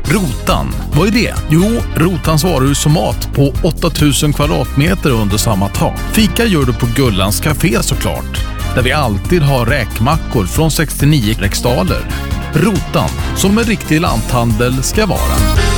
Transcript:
Rotan, vad är det? Jo, Rotans varuhus och mat på 8000 kvadratmeter under samma tak. Fika gör du på Gullans Café såklart, där vi alltid har räkmackor från 69 riksdaler. Rotan, som en riktig lanthandel ska vara.